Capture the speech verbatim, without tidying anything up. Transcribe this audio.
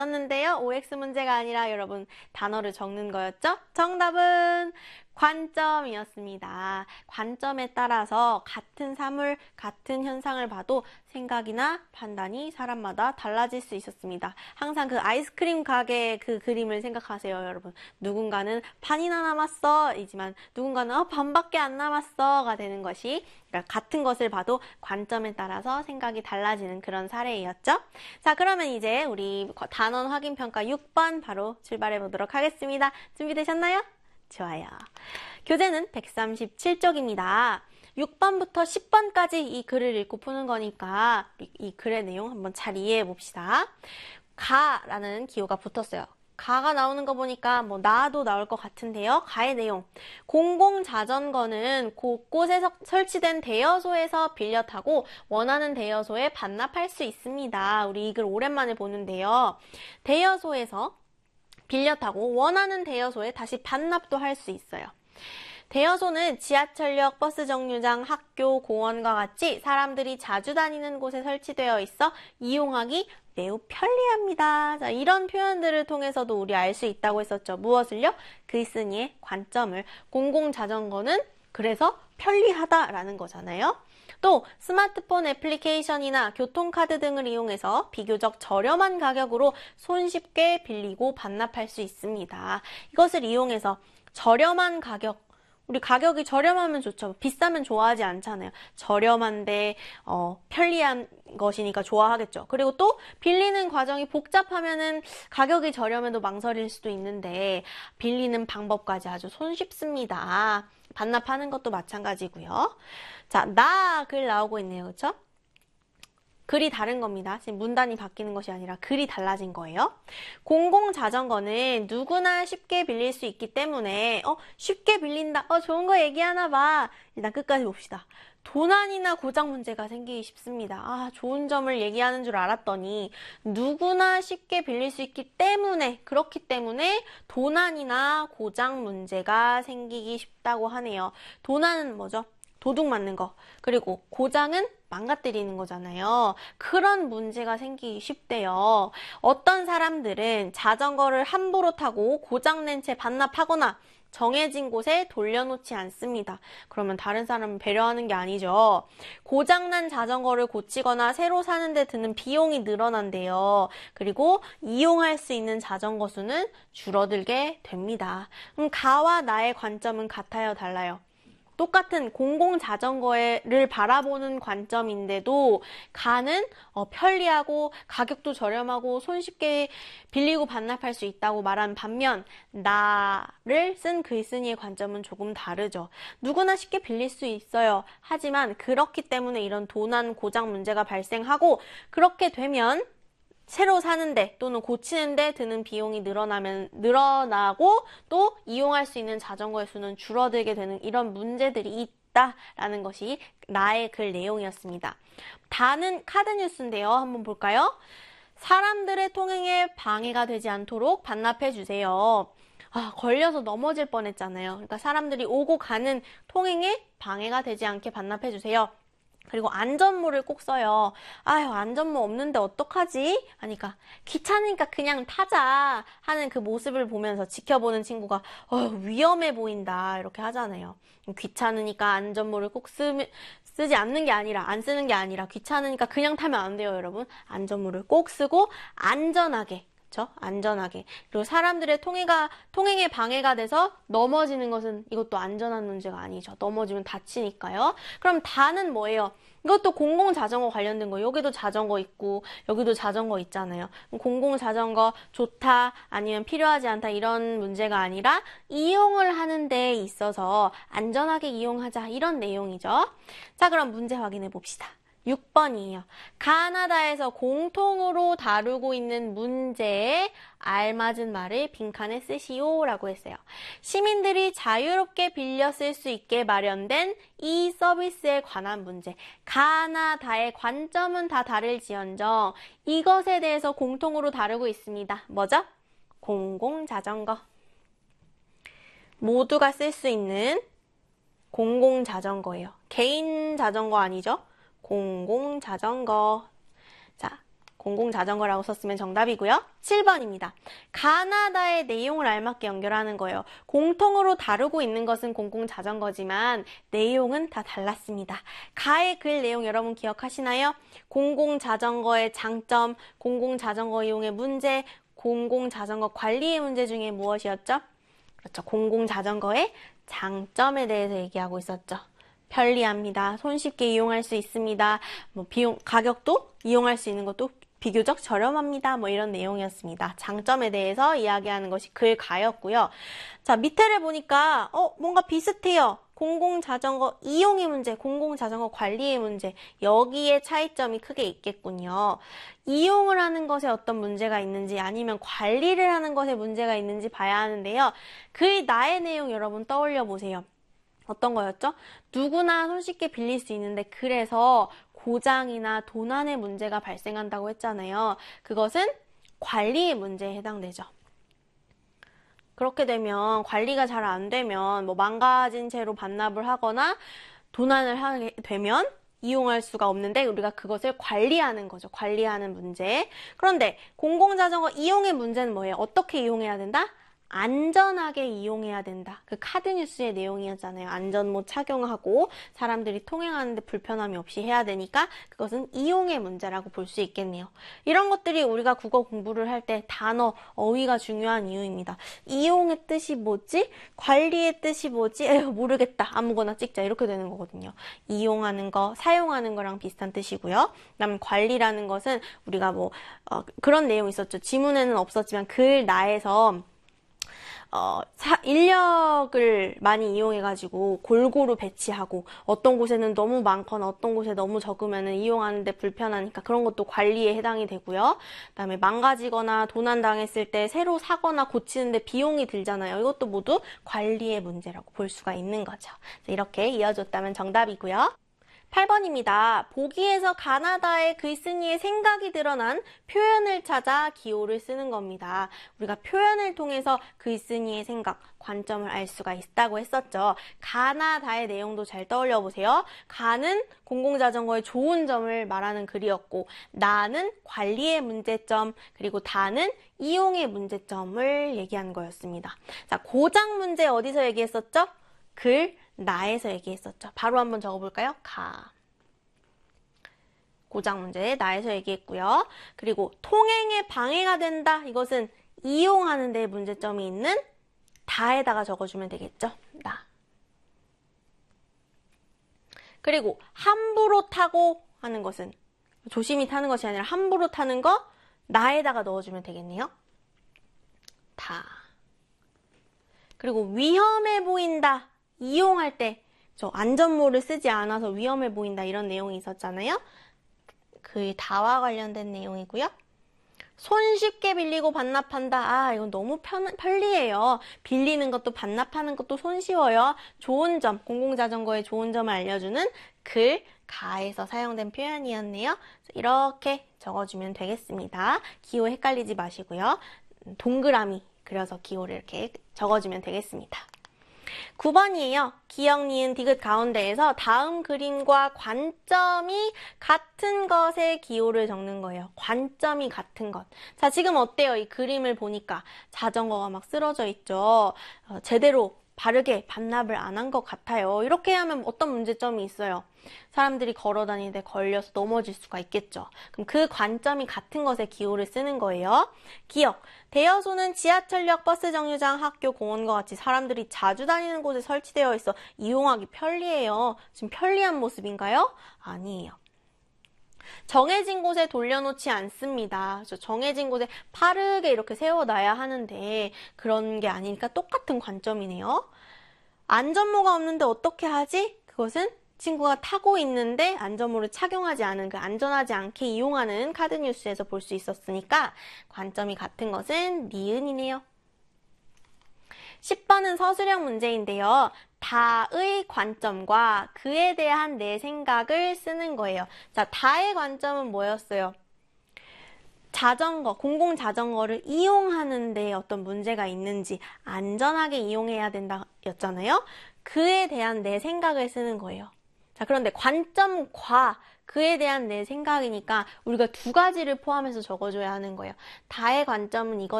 썼는데요. 오엑스 문제가 아니라 여러분 단어를 적는 거였죠? 정답은 관점이었습니다. 관점에 따라서 같은 사물, 같은 현상을 봐도 생각이나 판단이 사람마다 달라질 수 있었습니다. 항상 그 아이스크림 가게의 그 그림을 생각하세요, 여러분. 누군가는 반이나 남았어 이지만 누군가는 어, 반밖에 안 남았어가 되는 것이 그러니까 같은 것을 봐도 관점에 따라서 생각이 달라지는 그런 사례였죠. 자, 그러면 이제 우리 단원 확인 평가 육 번 바로 출발해 보도록 하겠습니다. 준비되셨나요? 좋아요. 교재는 백삼십칠 쪽입니다. 육 번부터 십 번까지 이 글을 읽고 푸는 거니까 이 글의 내용 한번 잘 이해해 봅시다. 가라는 기호가 붙었어요. 가가 나오는 거 보니까 뭐 나도 나올 것 같은데요. 가의 내용. 공공자전거는 곳곳에 설치된 대여소에서 빌려 타고 원하는 대여소에 반납할 수 있습니다. 우리 이 글 오랜만에 보는데요. 대여소에서 빌려 타고 원하는 대여소에 다시 반납도 할 수 있어요. 대여소는 지하철역, 버스 정류장, 학교, 공원과 같이 사람들이 자주 다니는 곳에 설치되어 있어 이용하기 매우 편리합니다. 자, 이런 표현들을 통해서도 우리 알 수 있다고 했었죠. 무엇을요? 글쓴이의 관점을. 공공자전거는 그래서 편리하다라는 거잖아요. 또 스마트폰 애플리케이션이나 교통카드 등을 이용해서 비교적 저렴한 가격으로 손쉽게 빌리고 반납할 수 있습니다. 이것을 이용해서 저렴한 가격, 우리 가격이 저렴하면 좋죠. 비싸면 좋아하지 않잖아요. 저렴한데 어, 편리한 것이니까 좋아하겠죠. 그리고 또 빌리는 과정이 복잡하면은 가격이 저렴해도 망설일 수도 있는데 빌리는 방법까지 아주 손쉽습니다. 반납하는 것도 마찬가지고요. 자, 나 글 나오고 있네요. 그렇죠? 글이 다른 겁니다. 지금 문단이 바뀌는 것이 아니라 글이 달라진 거예요. 공공자전거는 누구나 쉽게 빌릴 수 있기 때문에 어 쉽게 빌린다. 어 좋은 거 얘기하나 봐. 일단 끝까지 봅시다. 도난이나 고장 문제가 생기기 쉽습니다. 아, 좋은 점을 얘기하는 줄 알았더니 누구나 쉽게 빌릴 수 있기 때문에 그렇기 때문에 도난이나 고장 문제가 생기기 쉽다고 하네요. 도난은 뭐죠? 도둑 맞는 거. 그리고 고장은 망가뜨리는 거잖아요. 그런 문제가 생기기 쉽대요. 어떤 사람들은 자전거를 함부로 타고 고장낸 채 반납하거나 정해진 곳에 돌려놓지 않습니다. 그러면 다른 사람을 배려하는 게 아니죠. 고장난 자전거를 고치거나 새로 사는 데 드는 비용이 늘어난대요. 그리고 이용할 수 있는 자전거 수는 줄어들게 됩니다. 그럼 가와 나의 관점은 같아요, 달라요? 똑같은 공공자전거를 바라보는 관점인데도 가는 어, 편리하고 가격도 저렴하고 손쉽게 빌리고 반납할 수 있다고 말한 반면 나를 쓴 글쓴이의 관점은 조금 다르죠. 누구나 쉽게 빌릴 수 있어요. 하지만 그렇기 때문에 이런 도난, 고장 문제가 발생하고 그렇게 되면 새로 사는데 또는 고치는데 드는 비용이 늘어나면 늘어나고 또 이용할 수 있는 자전거의 수는 줄어들게 되는 이런 문제들이 있다라는 것이 나의 글 내용이었습니다. 다는 카드뉴스인데요. 한번 볼까요? 사람들의 통행에 방해가 되지 않도록 반납해 주세요. 아, 걸려서 넘어질 뻔했잖아요. 그러니까 사람들이 오고 가는 통행에 방해가 되지 않게 반납해 주세요. 그리고 안전모를 꼭 써요. 아유, 안전모 없는데 어떡하지? 하니까 귀찮으니까 그냥 타자 하는 그 모습을 보면서 지켜보는 친구가 어, 위험해 보인다 이렇게 하잖아요. 귀찮으니까 안전모를 꼭 쓰, 쓰지 않는 게 아니라 안 쓰는 게 아니라 귀찮으니까 그냥 타면 안 돼요, 여러분. 안전모를 꼭 쓰고 안전하게 그렇죠? 안전하게. 그리고 사람들의 통행가, 통행에 방해가 돼서 넘어지는 것은 이것도 안전한 문제가 아니죠. 넘어지면 다치니까요. 그럼 다는 뭐예요? 이것도 공공자전거 관련된 거. 여기도 자전거 있고 여기도 자전거 있잖아요. 공공자전거 좋다 아니면 필요하지 않다 이런 문제가 아니라 이용을 하는 데 있어서 안전하게 이용하자 이런 내용이죠. 자, 그럼 문제 확인해 봅시다. 육 번이에요. 가나다에서 공통으로 다루고 있는 문제에 알맞은 말을 빈칸에 쓰시오 라고 했어요. 시민들이 자유롭게 빌려 쓸 수 있게 마련된 이 서비스에 관한 문제. 가나다의 관점은 다 다를지언정 이것에 대해서 공통으로 다루고 있습니다. 뭐죠? 공공자전거. 모두가 쓸 수 있는 공공자전거예요. 개인 자전거 아니죠? 공공자전거. 자, 공공자전거라고 썼으면 정답이고요. 칠 번입니다. 가나다의 내용을 알맞게 연결하는 거예요. 공통으로 다루고 있는 것은 공공자전거지만 내용은 다 달랐습니다. 가의 글 내용 여러분 기억하시나요? 공공자전거의 장점, 공공자전거 이용의 문제, 공공자전거 관리의 문제 중에 무엇이었죠? 그렇죠. 공공자전거의 장점에 대해서 얘기하고 있었죠. 편리합니다. 손쉽게 이용할 수 있습니다. 뭐 비용, 가격도 이용할 수 있는 것도 비교적 저렴합니다. 뭐 이런 내용이었습니다. 장점에 대해서 이야기하는 것이 글가였고요. 자, 밑에를 보니까 어 뭔가 비슷해요. 공공자전거 이용의 문제, 공공자전거 관리의 문제, 여기에 차이점이 크게 있겠군요. 이용을 하는 것에 어떤 문제가 있는지 아니면 관리를 하는 것에 문제가 있는지 봐야 하는데요. 글 나의 내용 여러분 떠올려 보세요. 어떤 거였죠? 누구나 손쉽게 빌릴 수 있는데 그래서 고장이나 도난의 문제가 발생한다고 했잖아요. 그것은 관리의 문제에 해당되죠. 그렇게 되면 관리가 잘 안 되면 뭐 망가진 채로 반납을 하거나 도난을 하게 되면 이용할 수가 없는데 우리가 그것을 관리하는 거죠. 관리하는 문제. 그런데 공공자전거 이용의 문제는 뭐예요? 어떻게 이용해야 된다? 안전하게 이용해야 된다. 그 카드뉴스의 내용이었잖아요. 안전모 착용하고 사람들이 통행하는데 불편함이 없이 해야 되니까 그것은 이용의 문제라고 볼 수 있겠네요. 이런 것들이 우리가 국어 공부를 할 때 단어, 어휘가 중요한 이유입니다. 이용의 뜻이 뭐지? 관리의 뜻이 뭐지? 에휴, 모르겠다. 아무거나 찍자. 이렇게 되는 거거든요. 이용하는 거, 사용하는 거랑 비슷한 뜻이고요. 그다음에 관리라는 것은 우리가 뭐 어, 그런 내용이 있었죠. 지문에는 없었지만 글 나에서 어, 사, 인력을 많이 이용해가지고 골고루 배치하고 어떤 곳에는 너무 많거나 어떤 곳에 너무 적으면 이용하는데 불편하니까 그런 것도 관리에 해당이 되고요. 그다음에 망가지거나 도난당했을 때 새로 사거나 고치는데 비용이 들잖아요. 이것도 모두 관리의 문제라고 볼 수가 있는 거죠. 이렇게 이어줬다면 정답이고요. 팔 번입니다. 보기에서 가나다의 글쓴이의 생각이 드러난 표현을 찾아 기호를 쓰는 겁니다. 우리가 표현을 통해서 글쓴이의 생각, 관점을 알 수가 있다고 했었죠. 가나다의 내용도 잘 떠올려 보세요. 가는 공공자전거의 좋은 점을 말하는 글이었고 나는 관리의 문제점, 그리고 다는 이용의 문제점을 얘기한 거였습니다. 자, 고장 문제 어디서 얘기했었죠? 글 나에서 얘기했었죠. 바로 한번 적어볼까요? 가. 고장 문제 나에서 얘기했고요. 그리고 통행에 방해가 된다. 이것은 이용하는 데 문제점이 있는 다에다가 적어주면 되겠죠. 나. 그리고 함부로 타고 하는 것은 조심히 타는 것이 아니라 함부로 타는 거 나에다가 넣어주면 되겠네요. 다. 그리고 위험해 보인다. 이용할 때 저 안전모를 쓰지 않아서 위험해 보인다 이런 내용이 있었잖아요. 그 다와 관련된 내용이고요. 손쉽게 빌리고 반납한다. 아, 이건 너무 편, 편리해요. 빌리는 것도 반납하는 것도 손쉬워요. 좋은 점, 공공자전거의 좋은 점을 알려주는 글, 가에서 사용된 표현이었네요. 이렇게 적어주면 되겠습니다. 기호 헷갈리지 마시고요. 동그라미 그려서 기호를 이렇게 적어주면 되겠습니다. 구 번이에요. 기역, 니은, 디귿 가운데에서 다음 그림과 관점이 같은 것의 기호를 적는 거예요. 관점이 같은 것. 자, 지금 어때요? 이 그림을 보니까 자전거가 막 쓰러져 있죠. 어, 제대로 바르게 반납을 안 한 것 같아요. 이렇게 하면 어떤 문제점이 있어요? 사람들이 걸어 다니는데 걸려서 넘어질 수가 있겠죠. 그럼 그 관점이 같은 것에 기호를 쓰는 거예요. 기억. 대여소는 지하철역, 버스 정류장, 학교, 공원과 같이 사람들이 자주 다니는 곳에 설치되어 있어 이용하기 편리해요. 지금 편리한 모습인가요? 아니에요. 정해진 곳에 돌려놓지 않습니다. 정해진 곳에 빠르게 이렇게 세워놔야 하는데 그런 게 아니니까 똑같은 관점이네요. 안전모가 없는데 어떻게 하지? 그것은 친구가 타고 있는데 안전모를 착용하지 않은 그 안전하지 않게 이용하는 카드뉴스에서 볼 수 있었으니까 관점이 같은 것은 니은이네요. 십 번은 서술형 문제인데요. 다의 관점과 그에 대한 내 생각을 쓰는 거예요. 자, 다의 관점은 뭐였어요? 자전거, 공공자전거를 이용하는데 어떤 문제가 있는지 안전하게 이용해야 된다 였잖아요. 그에 대한 내 생각을 쓰는 거예요. 자, 그런데 관점과 그에 대한 내 생각이니까 우리가 두 가지를 포함해서 적어줘야 하는 거예요. 다의 관점은 이거